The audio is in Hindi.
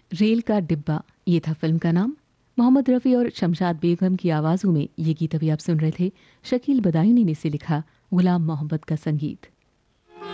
रेल का डिब्बा, ये था फिल्म का नाम। मोहम्मद रफ़ी और शमशाद बेगम की आवाज़ों में ये गीत अभी आप सुन रहे थे। शकील बदायूनी ने इसे लिखा, गुलाम मोहम्मद का संगीत।